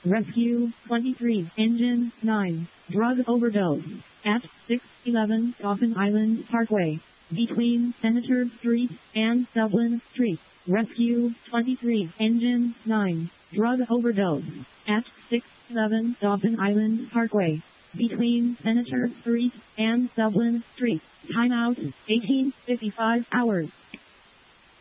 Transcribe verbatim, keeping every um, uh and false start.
Rescue twenty-three, Engine nine, drug overdose at six eleven Dauphin Island Parkway, between Senator Street and Dublin Street. Rescue twenty-three, Engine nine, drug overdose at six eleven Dauphin Island Parkway, between Senator Street and Dublin Street. Timeout eighteen fifty-five hours.